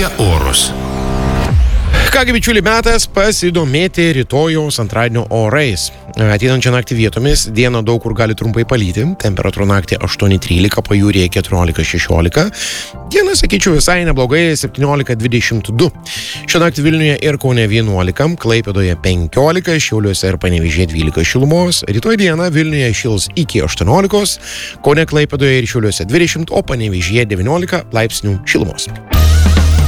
Apie orus. Kągi, bičiuli, metas pasidomėti rytojaus antradienio orais. Ateinančią naktį vietomis dieną daug kur gali trumpai palyti. Temperatūra naktį 8-13, pajūryje 14-16. Dieną, sakyčiau, visai neblogai 17-22. Šią naktį Vilniuje ir Kaune 11, Klaipėdoje 15, Šiauliuose ir Panevėžyje 12 šilumos. Rytoj dieną Vilniuje šils iki 18, Kaune, Klaipėdoje ir Šiauliuose 20, o Panevėžyje 19 laipsnių šilumos.